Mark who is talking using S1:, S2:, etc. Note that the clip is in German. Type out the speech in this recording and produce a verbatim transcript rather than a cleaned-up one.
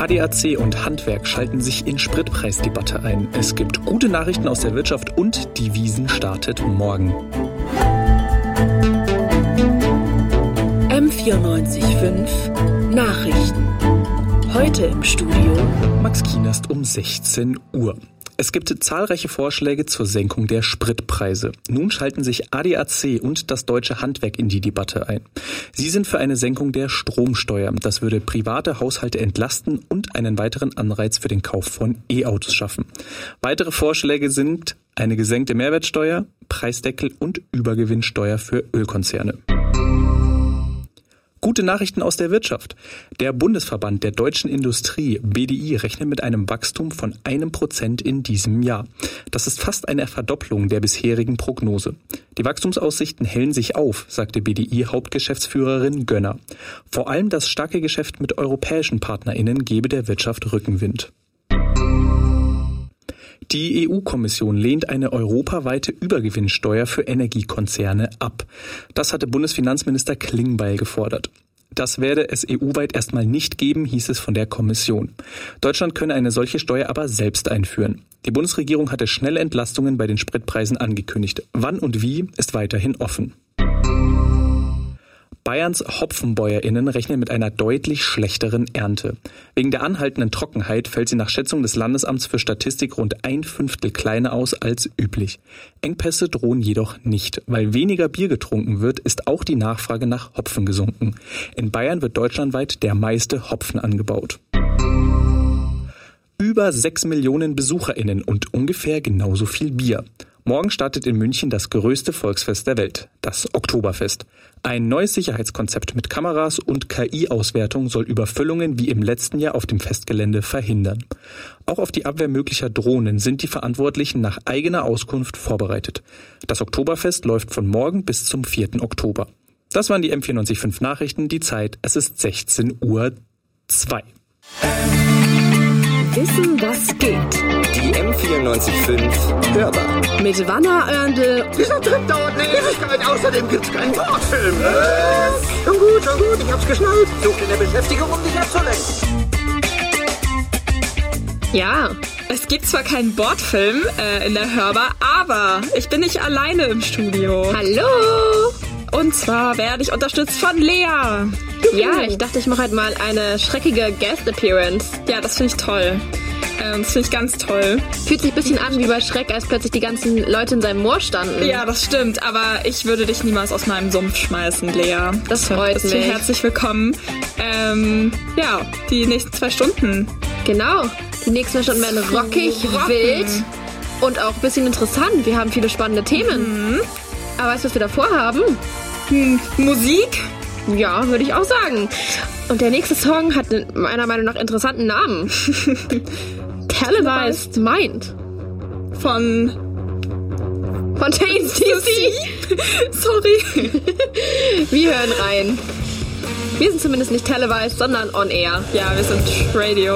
S1: A D A C und Handwerk schalten sich in Spritpreisdebatte ein. Es gibt gute Nachrichten aus der Wirtschaft und die Wiesn startet morgen.
S2: M vierundneunzig Komma fünf Nachrichten. Heute im Studio
S1: Max Kienast um sechzehn Uhr. Es gibt zahlreiche Vorschläge zur Senkung der Spritpreise. Nun schalten sich A D A C und das deutsche Handwerk in die Debatte ein. Sie sind für eine Senkung der Stromsteuer. Das würde private Haushalte entlasten und einen weiteren Anreiz für den Kauf von E-Autos schaffen. Weitere Vorschläge sind eine gesenkte Mehrwertsteuer, Preisdeckel und Übergewinnsteuer für Ölkonzerne. Gute Nachrichten aus der Wirtschaft. Der Bundesverband der deutschen Industrie, B D I, rechnet mit einem Wachstum von einem Prozent in diesem Jahr. Das ist fast eine Verdopplung der bisherigen Prognose. Die Wachstumsaussichten hellen sich auf, sagte B D I-Hauptgeschäftsführerin Gönner. Vor allem das starke Geschäft mit europäischen PartnerInnen gebe der Wirtschaft Rückenwind. Die E U-Kommission lehnt eine europaweite Übergewinnsteuer für Energiekonzerne ab. Das hatte Bundesfinanzminister Klingbeil gefordert. Das werde es E U-weit erstmal nicht geben, hieß es von der Kommission. Deutschland könne eine solche Steuer aber selbst einführen. Die Bundesregierung hatte schnelle Entlastungen bei den Spritpreisen angekündigt. Wann und wie ist weiterhin offen. Bayerns HopfenbäuerInnen rechnen mit einer deutlich schlechteren Ernte. Wegen der anhaltenden Trockenheit fällt sie nach Schätzung des Landesamts für Statistik rund ein Fünftel kleiner aus als üblich. Engpässe drohen jedoch nicht. Weil weniger Bier getrunken wird, ist auch die Nachfrage nach Hopfen gesunken. In Bayern wird deutschlandweit der meiste Hopfen angebaut. Über sechs Millionen BesucherInnen und ungefähr genauso viel Bier. Morgen startet in München das größte Volksfest der Welt, das Oktoberfest. Ein neues Sicherheitskonzept mit Kameras und K I-Auswertung soll Überfüllungen wie im letzten Jahr auf dem Festgelände verhindern. Auch auf die Abwehr möglicher Drohnen sind die Verantwortlichen nach eigener Auskunft vorbereitet. Das Oktoberfest läuft von morgen bis zum vierten Oktober. Das waren die M vierundneunzig Komma fünf Nachrichten. Die Zeit, es ist sechzehn Uhr zwei.
S2: Wissen, was geht.
S3: Die M vierundneunzig Komma fünf Hörbar.
S2: Mit Wanner Oernde.
S4: Dieser Trip dauert eine Ewigkeit. Außerdem gibt's keinen Bordfilm. Was? Schon gut, schon gut. Ich hab's geschnallt. Such dir eine Beschäftigung, um dich abzulenken.
S5: Ja, es gibt zwar keinen Bordfilm äh, in der Hörbar, aber ich bin nicht alleine im Studio.
S6: Hallo!
S5: Und zwar werde ich unterstützt von Lea.
S6: Ja, ich dachte, ich mache halt mal eine schreckige Guest-Appearance.
S5: Ja, das finde ich toll. Ähm, das finde ich ganz toll.
S6: Fühlt sich ein bisschen an wie bei Schreck, als plötzlich die ganzen Leute in seinem Moor standen.
S5: Ja, das stimmt, aber ich würde dich niemals aus meinem Sumpf schmeißen, Lea.
S6: Das freut
S5: Bist
S6: mich.
S5: Herzlich willkommen. Ähm, ja, die nächsten zwei Stunden.
S6: Genau, die nächsten Stunden werden rockig,
S5: Rocken.
S6: wild und auch ein bisschen interessant. Wir haben viele spannende Themen.
S5: Mhm.
S6: Aber weißt du, was wir davor haben?
S5: Hm, Musik?
S6: Ja, würde ich auch sagen. Und der nächste Song hat meiner Meinung nach interessanten Namen. Televised Mind.
S5: Von...
S6: Von Tasty C.
S5: Sorry.
S6: Wir hören rein. Wir sind zumindest nicht televised, sondern on air.
S5: Ja, wir sind Radio.